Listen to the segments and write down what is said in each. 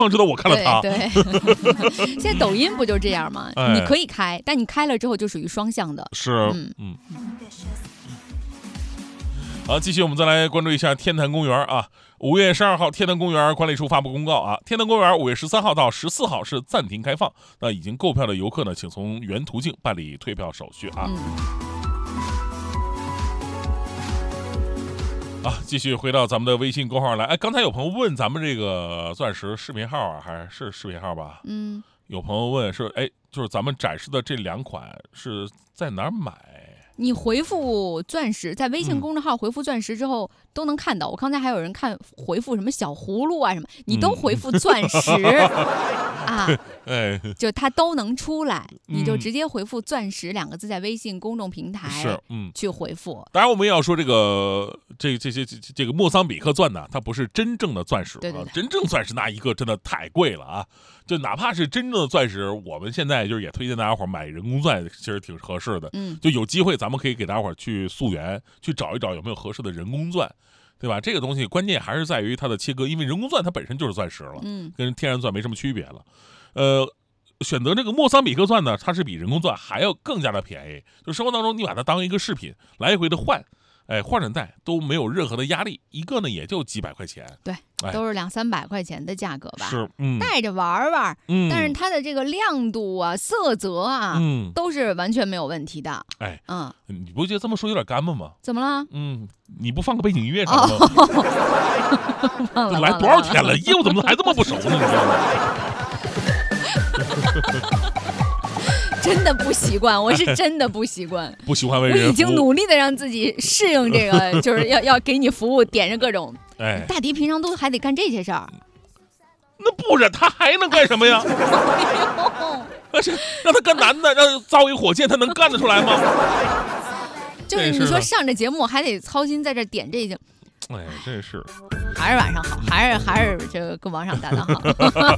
知道我看了他。 对，现在抖音不就这样吗？你可以开，但你开了之后就属于双向的。 是，好，继续我们再来关注一下天坛公园啊。5月12号，天坛公园管理处发布公告啊，天坛公园5月13号到14号是暂停开放。那已经购票的游客呢，请从原途径办理退票手续啊。继续回到咱们的微信公号来。刚才有朋友问咱们这个钻石视频号啊，还是视频号吧？有朋友问是，就是咱们展示的这2款是在哪儿买？ 你回复钻石，在微信公众号回复钻石之后都能看到。我刚才还有人回复什么小葫芦啊什么，你都回复钻石啊，就它都能出来，你就直接回复钻石2个字，在微信公众平台去回复。 当然我们也要说这个莫桑比克钻呢，它不是真正的钻石， 对， 真正钻石那一个真的太贵了啊！就哪怕是真正的钻石，我们现在就是也推荐大家伙买人工钻，其实挺合适的。就有机会咱们可以给大家伙去溯源，去找一找有没有合适的人工钻，对吧？这个东西关键还是在于它的切割，因为人工钻它本身就是钻石了，跟天然钻没什么区别了。选择这个莫桑比克钻呢，它是比人工钻还要更加的便宜。就生活当中你把它当一个饰品来一回的换，换着戴都没有任何的压力，一个呢也就几百块钱， 对，都是200-300块钱的价格吧。 是， 带着玩玩，但是它的这个亮度啊、色泽啊，都是完全没有问题的。你不觉得这么说有点干巴吗？怎么了？你不放个背景音乐啥的吗？来多少天了，业务怎么还这么不熟呢？你知道吗？ 真的不习惯，我是真的不习惯， 不喜欢为人服务。 我已经努力的让自己适应这个，就是要给你服务，点着各种。大迪平常都还得干这些事儿， 那不然他还能干什么呀？而且让他干男的，让他造一火箭，他能干得出来吗？ 就是你说上着节目还得操心在这点这些， 真是。 还是晚上好，还是这个跟王上搭档好。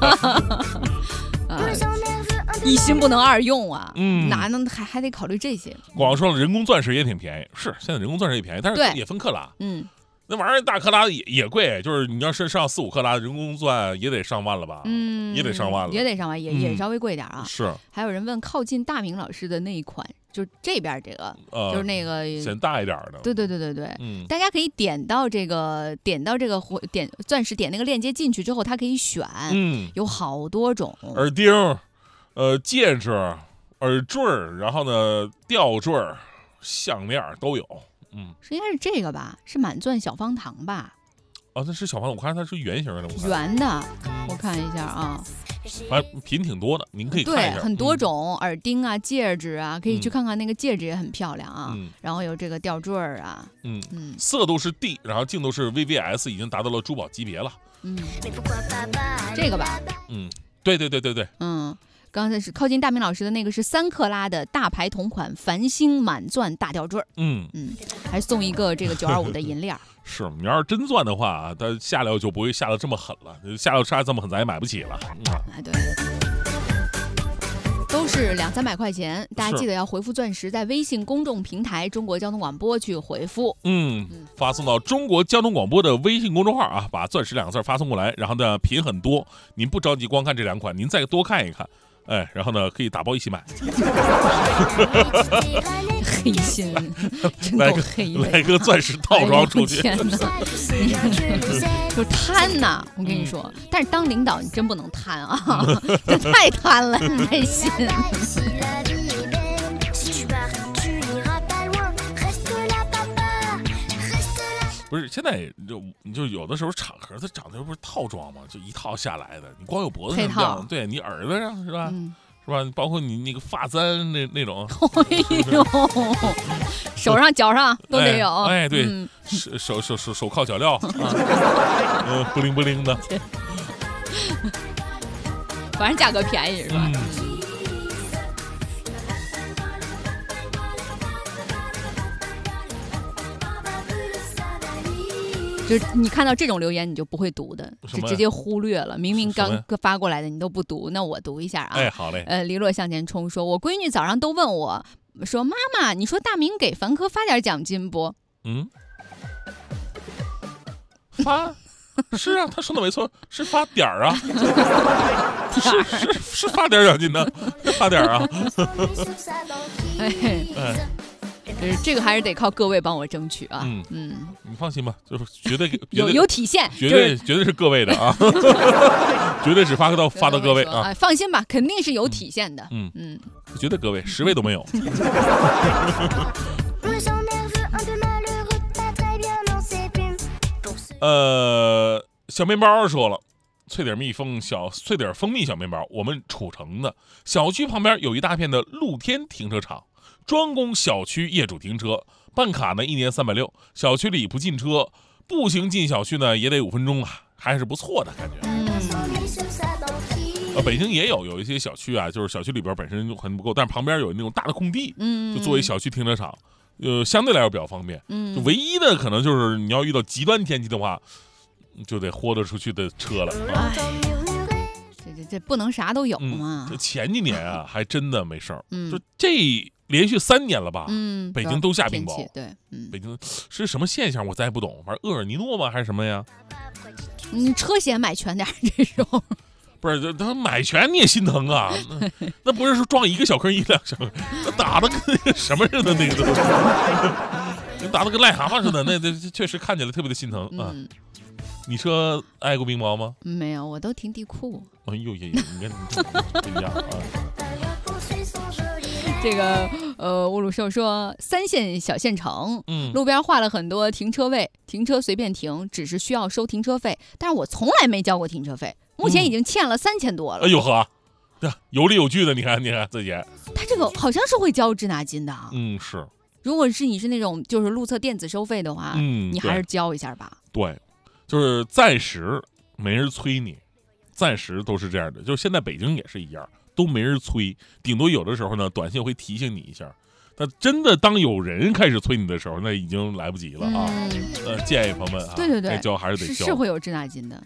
一心不能二用啊，哪能还得考虑这些？ 光说了人工钻石也挺便宜，是现在人工钻石也便宜，但是也分克拉，那玩意儿大克拉也贵，就是你要是上4-5克拉的人工钻也得上万了吧？也得上万了， 也稍微贵点啊。 是。 还有人问靠近大明老师的那一款，就这边这个，就是那个显大一点的。 对，大家可以点到这个钻石，点那个链接进去之后，它可以选，有好多种耳钉。戒指、耳坠，然后呢，吊坠、项链都有。 应该是这个吧？是满钻小方糖吧？ 那是小方糖，我看它是圆形的。 圆的，我看一下啊。 反正品挺多的，您可以看一下。 对，很多种耳钉啊、戒指啊，可以去看看那个戒指也很漂亮啊。然后有这个吊坠啊。 色度是 D， 然后净度是 VVS， 已经达到了珠宝级别了。 这个吧？ 对。 刚才是靠近大明老师的那个是3克拉的大牌同款繁星满钻大吊坠，还送一个这个925的银链。 是，你要是真钻的话，它下料就不会下得这么狠了，下料杀这么狠咱也买不起了。 对，都是200-300块钱，大家记得要回复钻石，在微信公众平台中国交通广播去回复， 发送到中国交通广播的微信公众号啊，把钻石2个字发送过来，然后呢品很多，您不着急光看这2款，您再多看一看。然后呢，可以打包一起买。 黑心，真够黑的。 来个钻石套装出去。 天哪，就贪呐！我跟你说，但是当领导你真不能贪啊，这太贪了，黑心。 不是，现在就有的时候场合它长得不是套装吗？就一套下来的，你光有脖子上亮，对你耳朵上是吧？是吧？包括你那个发簪那种， 手上脚上都得有。 对，手铐脚镣，不灵不灵的， 反正价格便宜是吧？就是你看到这种留言你就不会读的，是直接忽略了。明明刚发过来的你都不读，那我读一下啊。 好嘞。 黎洛向前冲说，我闺女早上都问我说，妈妈，你说大明给凡科发点奖金不？ 是啊，他说的没错，是发点儿啊，是发点奖金的，发点儿啊。 这个还是得靠各位帮我争取啊。 你放心吧，就是绝对有体现， 绝对是各位的啊，绝对只发到各位啊。 放心吧，肯定是有体现的。 绝对各位10位都没有。小面包说了，脆点蜂蜜小面包，我们褚城的小区旁边有一大片的露天停车场，专供小区业主停车，办卡呢1年360，小区里不进车，步行进小区呢也得5分钟啊，还是不错的感觉。北京也有一些小区啊，就是小区里边本身就很不够，但是旁边有那种大的空地，就作为小区停车场，相对来说比较方便。就唯一的可能就是你要遇到极端天气的话，就得豁得出去的车了。 这不能啥都有嘛。 这前几年啊，还真的没事儿。就这连续3年了吧？北京都下冰雹。 对， 北京是什么现象？我咱也不懂，反正厄尔尼诺吗？还是什么呀？ 车险买全点这种。 不是，他买全你也心疼啊！那不是说撞1个小坑1、2小坑，那打的跟那个什么似的，那个都打的跟癞蛤蟆似的，那确实看起来特别的心疼啊。你车挨过冰雹吗？ 没有，我都停地库。 哎呦你看不一样啊。 这个乌鲁寿说，3线小县城，路边画了很多停车位，停车随便停，只是需要收停车费，但是我从来没交过停车费，目前已经欠了3000多了。 哎呦呵，有理有据的，你看自己。 他这个好像是会交滞纳金的。 是。 如果是你是那种就是路侧电子收费的话，你还是交一下吧。 对，就是暂时没人催你，暂时都是这样的，就是现在北京也是一样。都没人催，顶多有的时候呢，短信会提醒你一下。但真的当有人开始催你的时候，那已经来不及了啊！建议朋友们啊， 对， 该交还是得交， 是会有滞纳金的。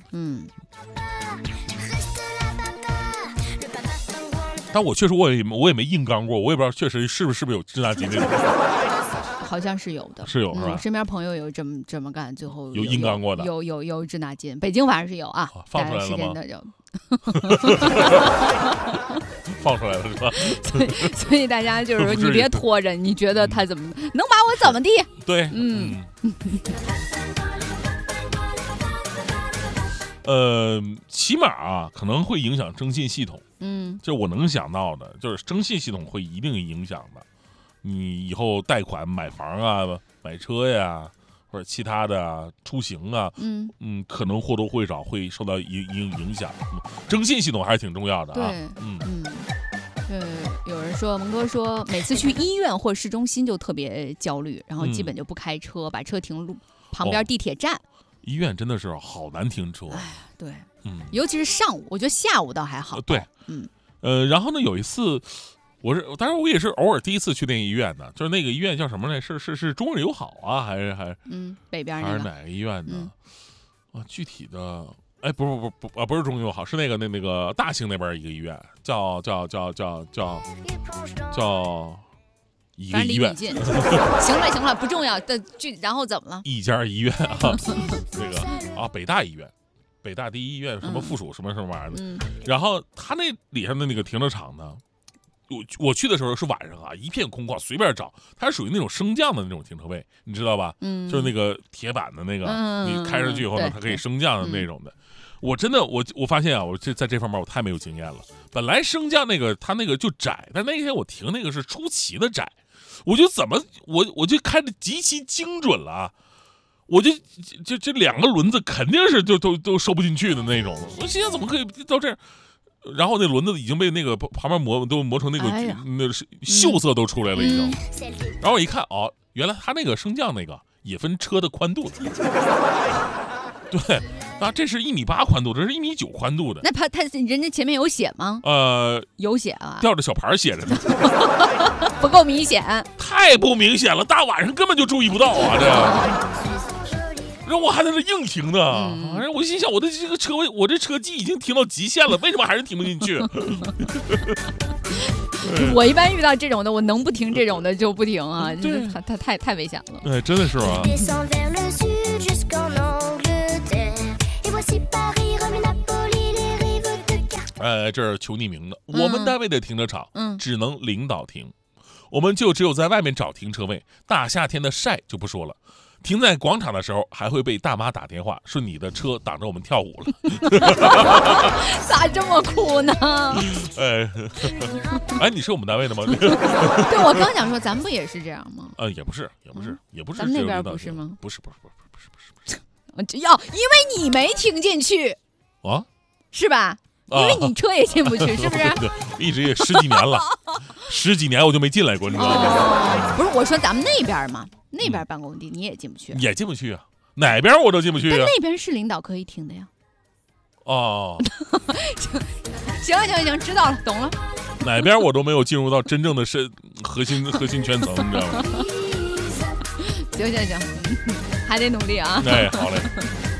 但我确实我也没硬刚过，我也不知道确实是不是有滞纳金这种。 好像是有的， 是有是吧？ 我身边朋友有这么干，最后有硬刚过的， 有滞纳金，北京反正是有啊， 放出来了吗？放出来了是吧？ 所以大家就是说，你别拖着，你觉得他怎么能把我怎么地？ 对，起码啊，可能会影响征信系统。这我能想到的，就是征信系统会一定影响的。你以后贷款买房啊、买车呀，或者其他的出行啊，可能或多或少会受到影响。征信系统还是挺重要的啊。 有人说，蒙哥说，每次去医院或市中心就特别焦虑，然后基本就不开车，把车停路旁边地铁站。 医院真的是好难停车。 对，尤其是上午，我觉得下午倒还好。 对，然后呢，有一次。当然我也是偶尔第一次去那个医院的，就是那个医院叫什么来？是中日友好啊，还是北边那个？ 还是哪个医院呢？具体的，不是中日友好，是那个大兴那边一个医院，叫一个医院。行了，不重要的然后怎么了？ 一家医院啊，那个北大医院。北大第一医院什么附属什么玩意儿的，然后他那里上的那个停车场呢？我去的时候是晚上啊，一片空旷，随便找。它是属于那种升降的那种停车位，你知道吧？就是那个铁板的那个，你开上去以后呢，它可以升降的那种的。我真的我发现啊，我在这方面我太没有经验了。本来升降那个它那个就窄，但那天我停那个是出奇的窄，我就开的极其精准了啊。我这2个轮子肯定是都收不进去的那种。我心想怎么可以到这样？然后那轮子已经被那个旁边磨成那个锈色都出来了已经。然后我一看原来他那个升降那个也分车的宽度的。对啊，这是1.8米宽度，这是1.9米宽度的。 那他人家前面有写吗？有写啊， 吊着小牌写着呢。 不够明显， 太不明显了，大晚上根本就注意不到啊这。然后我还在这硬停呢，我心想我的这个车位，我这车技已经停到极限了，为什么还是停不进去？ 我一般遇到这种的，我能不停这种的就不停啊，太危险了。 对，真的是啊。 这是求匿名的。我们单位的停车场，只能领导停，我们就只有在外面找停车位。大夏天的晒就不说了，停在广场的时候还会被大妈打电话说你的车挡着我们跳舞了。 咋这么苦呢？ 你是我们单位的吗？ 对，我刚想说，咱们不也是这样吗？ 也不是。 咱们那边不是吗？ 不是。 因为你没停进去啊， 是吧？因为你车也进不去，是不是？ 对，一直也10几年了，10几年我就没进来过，你知道吗？ 不是，我说咱们那边嘛，那边办公地你也进不去， 也进不去啊，哪边我都进不去啊。 但那边是领导可以停的呀。行，知道了，懂了。 哪边我都没有进入到真正的核心圈层，你知道吗？ 行，还得努力啊。 好嘞。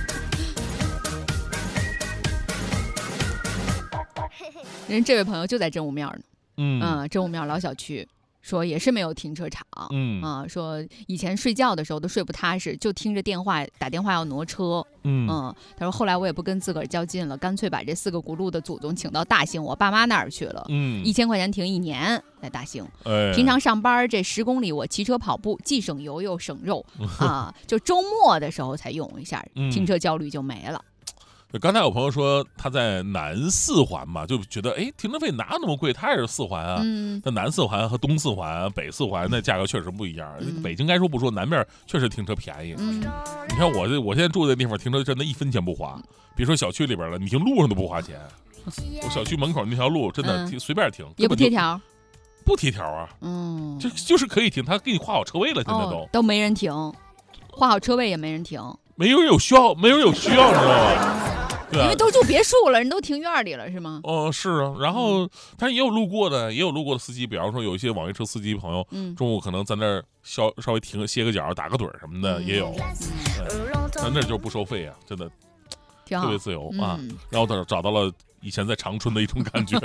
人这位朋友就在真武庙呢，真武庙老小区，说也是没有停车场，说以前睡觉的时候都睡不踏实，就听着打电话要挪车，他说后来我也不跟自个儿较劲了，干脆把这4个轱辘的祖宗请到大兴我爸妈那儿去了，1000块钱停1年在大兴，平常上班这10公里我骑车跑步，既省油又省肉就周末的时候才用一下，停车焦虑就没了。 刚才有朋友说他在南4环嘛，就觉得停车费哪有那么贵？他也是4环啊。那南4环和东4环、北4环那价格确实不一样。北京该说不说，南边确实停车便宜。你看我现在住的地方停车真的1分钱不花，别说小区里边了，你停路上都不花钱。我小区门口那条路真的随便停， 也不贴条。 不贴条啊。就是可以停，他给你画好车位了，现在都没人停，画好车位也没人停。 没有人有需要，你知道吗？对， 因为都住别墅了，人都停院里了，是吗？ 是啊。然后，但也有路过的司机，比方说有一些网约车司机朋友，中午可能在那儿稍微歇个脚、打个盹什么的也有。但那就不收费啊，真的挺好， 特别自由啊。然后他找到了以前在长春的一种感觉。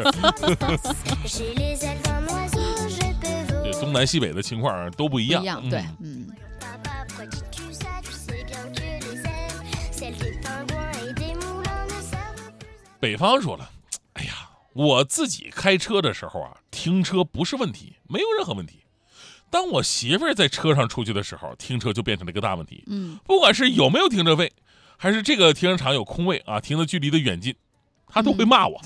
对，东南西北的情况都不一样。 对， 北方说了，我自己开车的时候啊，停车不是问题，没有任何问题。当我媳妇儿在车上出去的时候，停车就变成了一个大问题。不管是有没有停车费，还是这个停车场有空位啊，停的距离的远近，她都会骂我。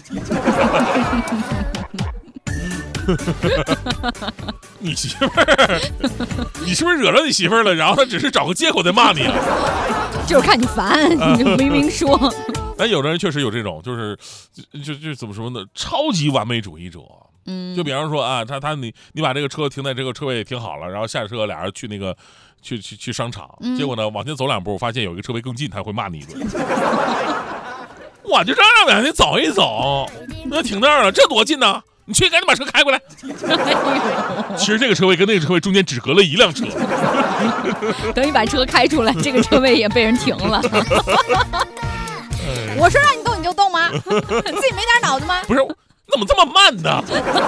你媳妇儿，你是不是惹着你媳妇儿了？然后她只是找个借口在骂你啊？ 就是看你烦，你就明明说。 但有的人确实有这种，就怎么说呢？超级完美主义者。就比方说啊，你把这个车停在这个车位停好了，然后下车俩人去那个去商场，结果呢往前走2步，发现有一个车位更近，他会骂你一顿。我就让你走一走，那停那儿了，这多近呢？你去赶紧把车开过来。其实这个车位跟那个车位中间只隔了1辆车。 等你把车开出来，这个车位也被人停了。我说让你动你就动吗？自己没点脑子吗？ 不是，怎么这么慢呢？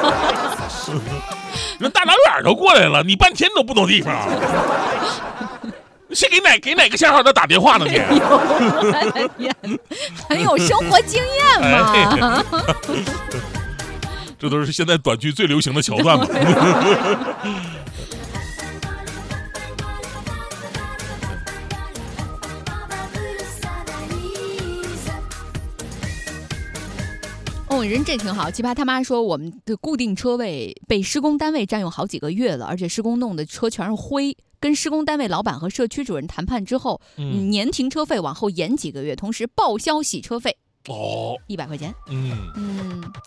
人大老远都过来了，你半天都不懂地方。是给哪个相好的打电话呢？你？ 我的天，很有生活经验嘛。 这都是现在短剧最流行的桥段嘛。 人这挺好。奇葩他妈说，我们的固定车位被施工单位占用好几个月了，而且施工弄的车全是灰。跟施工单位老板和社区主任谈判之后，年停车费往后延几个月，同时报销洗车费。100块钱。